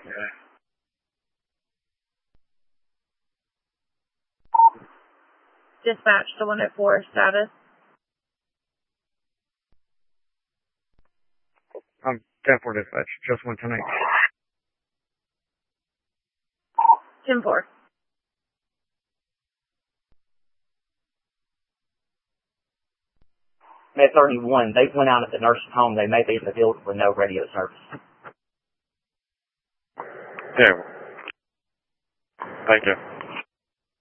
Yeah. Dispatch to 104, status. I'm 10-4 dispatch. Just went tonight. 10-4. Med 31, they went out at the nursing home. They may be in the building with no radio service. Yeah. Thank you.